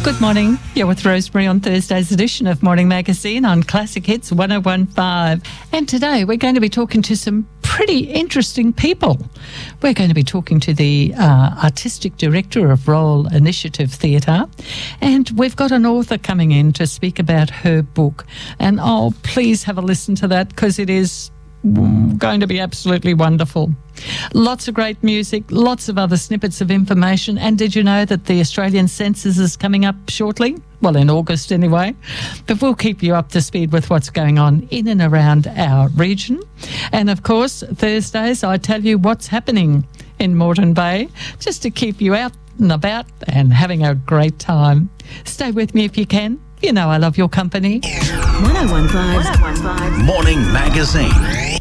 Good morning. You're with Rosemary on Thursday's edition of Morning Magazine on Classic Hits 1015. And today we're going to be talking to some pretty interesting people. We're going to be talking to the Artistic Director of Roll Initiative Theatre, and we've got an author coming in to speak about her book. And please have a listen to that because it is going to be absolutely wonderful. Lots of great music, lots of other snippets of information. And did you know that the Australian census is coming up shortly? Well, in August anyway. But we'll keep you up to speed with what's going on in and around our region. And of course, Thursdays, I tell you what's happening in Moreton Bay, just to keep you out and about and having a great time. Stay with me if you can. You know I love your company. 1015 Morning Magazine.